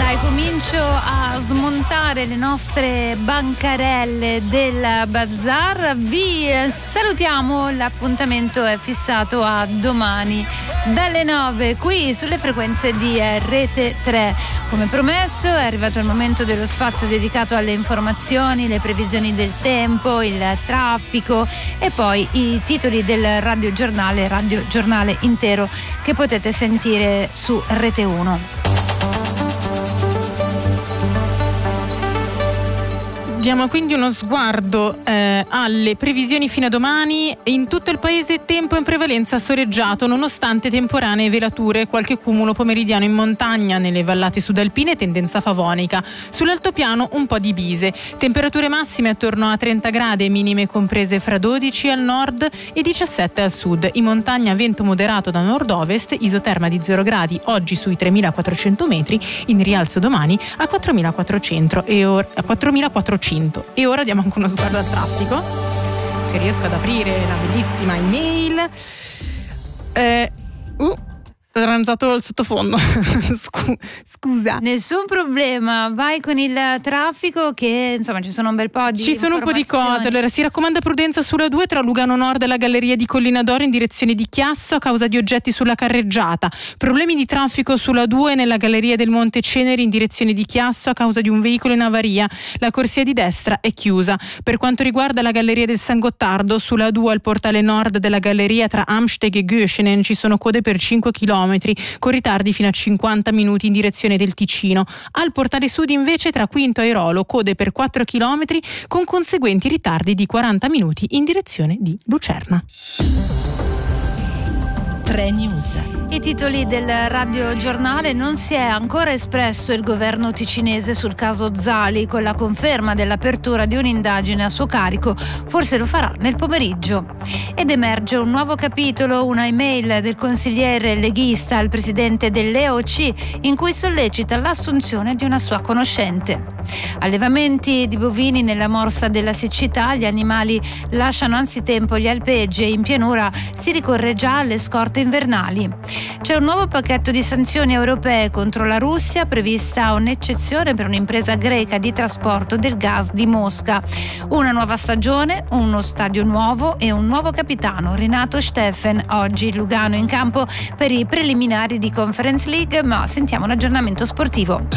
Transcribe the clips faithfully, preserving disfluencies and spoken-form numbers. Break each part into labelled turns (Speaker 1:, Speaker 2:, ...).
Speaker 1: Dai, comincio a smontare le nostre bancarelle del bazar. Vi salutiamo, l'appuntamento è fissato a domani dalle nove qui sulle frequenze di Rete tre. Come promesso è arrivato il momento dello spazio dedicato alle informazioni, le previsioni del tempo, il traffico e poi i titoli del radiogiornale, radiogiornale intero che potete sentire su Rete uno.
Speaker 2: Diamo quindi uno sguardo eh, alle previsioni fino a domani. In tutto il paese tempo in prevalenza soleggiato nonostante temporanee velature, qualche cumulo pomeridiano in montagna, nelle vallate sudalpine tendenza favonica, sull'altopiano un po' di bise, temperature massime attorno a trenta gradi, minime comprese fra dodici al nord e diciassette al sud, in montagna vento moderato da nord-ovest, isoterma di zero gradi oggi sui tremilaquattrocento metri, in rialzo domani a quattromilaquattrocento e or- a quattromilaquattrocento. E ora diamo anche uno sguardo al traffico, se riesco ad aprire la bellissima email. Eh, uh, ho ranzato il sottofondo. Scusa.
Speaker 1: Nessun problema, vai con il traffico che insomma ci sono un bel po' di
Speaker 2: Ci sono un po' di cose. Allora, si raccomanda prudenza sulla due tra Lugano Nord e la galleria di Collina d'Oro in direzione di Chiasso a causa di oggetti sulla carreggiata. Problemi di traffico sulla due nella galleria del Monte Ceneri in direzione di Chiasso a causa di un veicolo in avaria. La corsia di destra è chiusa. Per quanto riguarda la galleria del San Gottardo, sulla due al portale nord della galleria tra Amsteg e Göschenen ci sono code per cinque chilometri con ritardi fino a cinquanta minuti in direzione del Ticino. Al portale sud invece tra Quinto e Airolo code per quattro chilometri con conseguenti ritardi di quaranta minuti in direzione di Lucerna.
Speaker 3: tre News.
Speaker 1: I titoli del radiogiornale: non si è ancora espresso il governo ticinese sul caso Zali con la conferma dell'apertura di un'indagine a suo carico, forse lo farà nel pomeriggio. Ed emerge un nuovo capitolo, una email del consigliere leghista al presidente dell'E O C in cui sollecita l'assunzione di una sua conoscente. Allevamenti di bovini nella morsa della siccità, gli animali lasciano anzitempo gli alpeggi e in pianura si ricorre già alle scorte invernali. C'è un nuovo pacchetto di sanzioni europee contro la Russia, prevista un'eccezione per un'impresa greca di trasporto del gas di Mosca. Una nuova stagione, uno stadio nuovo e un nuovo capitano, Renato Steffen. Oggi Lugano in campo per i preliminari di Conference League, ma sentiamo un aggiornamento sportivo.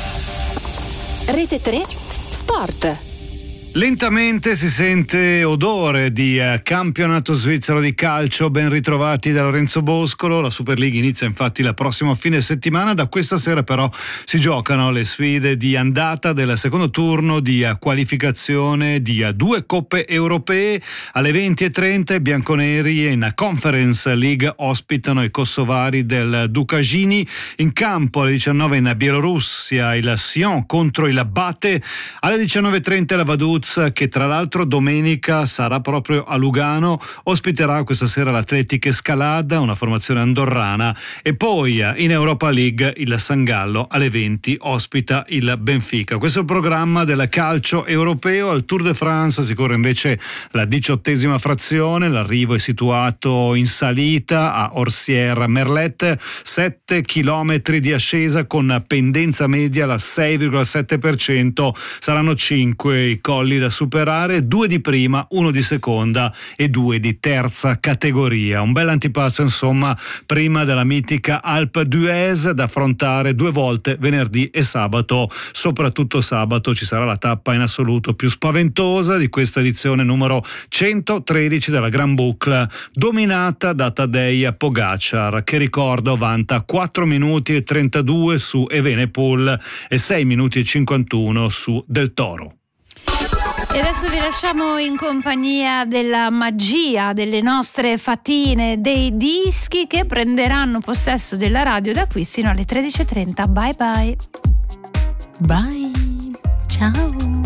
Speaker 3: Rete tre Sport.
Speaker 4: Lentamente si sente odore di eh, campionato svizzero di calcio. Ben ritrovati da Lorenzo Boscolo. La Superliga inizia infatti la prossima fine settimana. Da questa sera però si giocano le sfide di andata del secondo turno di uh, qualificazione di uh, due coppe europee. Alle venti e trenta i bianconeri in Conference League ospitano i kosovari del Dukashini. In campo alle diciannove in Bielorussia il Sion contro il Bate. Alle diciannove e trenta la Vaduz, che tra l'altro domenica sarà proprio a Lugano, ospiterà questa sera l'Atletic Escalada, una formazione andorrana, e poi in Europa League il San Gallo alle venti ospita il Benfica. Questo è il programma del calcio europeo. Al Tour de France si corre invece la diciottesima frazione, l'arrivo è situato in salita a Orsières-Merlet, sette chilometri di ascesa con pendenza media alla sei virgola sette per cento, saranno cinque i colli da superare, due di prima, uno di seconda e due di terza categoria. Un bel antipasto insomma prima della mitica Alpe d'Huez da affrontare due volte venerdì e sabato. Soprattutto sabato ci sarà la tappa in assoluto più spaventosa di questa edizione numero centotredici della Gran Boucle, dominata da Tadej Pogacar, che ricordo vanta quattro minuti e trentadue su Evenepoel e sei minuti e cinquantuno su Del Toro.
Speaker 1: E adesso vi lasciamo in compagnia della magia delle nostre fatine, dei dischi che prenderanno possesso della radio da qui sino alle tredici e trenta. Bye bye.
Speaker 2: Bye. Ciao.